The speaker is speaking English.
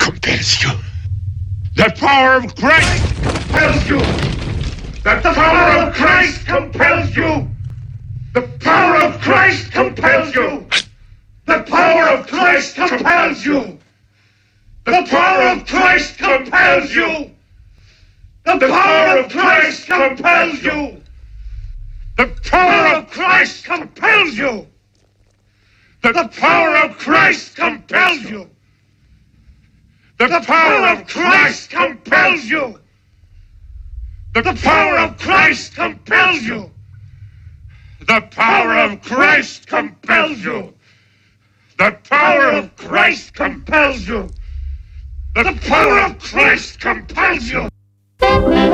compels you. The power of Christ compels you. The power of Christ compels you. The power of Christ compels you. The power of Christ compels you. The power of Christ compels you. The power of Christ compels you. The power of Christ compels you. The power of Christ compels you. The power of Christ compels you. The power of Christ compels you. The power of Christ compels you. The power of Christ compels you. The power of Christ compels you.